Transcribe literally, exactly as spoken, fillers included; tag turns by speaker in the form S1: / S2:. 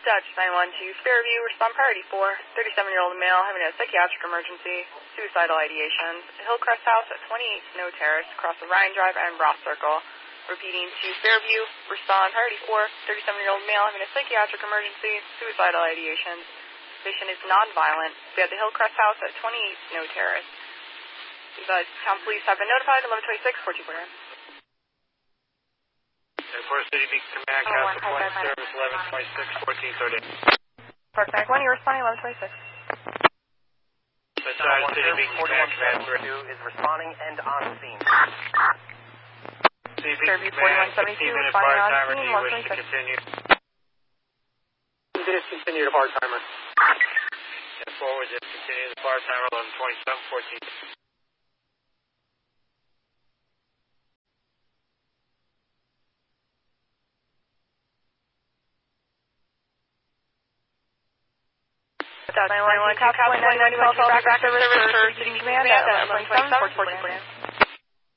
S1: Dutch nine one two Fairview, respond priority four, thirty-seven-year-old male having a psychiatric emergency, suicidal ideations, Hillcrest House at twenty-eight Snow Terrace, across the Ryan Drive and Ross Circle. Repeating to Fairview, respond priority four, thirty-seven-year-old male having a psychiatric emergency, suicidal ideations. Patient is non-violent. Be at the Hillcrest House at twenty-eight Snow Terrace. The town police have been notified, eleven twenty-six, fourteen forty-nine.
S2: Forest City Beacon Command,
S1: Oh,
S2: Castle
S1: one,
S2: Point
S1: hi,
S2: Service, eleven twenty-six, fourteen thirty.
S1: Park Connect one, you're responding, eleven twenty-six.
S2: Besides City Beacon Command, Command
S3: two is responding and on scene.
S2: City
S1: Fairview
S2: Beacon Command,
S1: forty-one seventy-two,
S2: fifteen minute
S1: responding
S2: bar
S1: on
S2: timer, do
S1: scene,
S2: you
S1: one
S2: wish to
S1: twenty-six.
S2: continue?
S3: Discontinue the bar timer.
S2: And forward, discontinue the bar timer, eleven twenty-seven, fourteen.
S1: nine one two Castle Point nine one two Backup Service for City Beacon Command at eleven twenty-seven, fourteen forty-nine.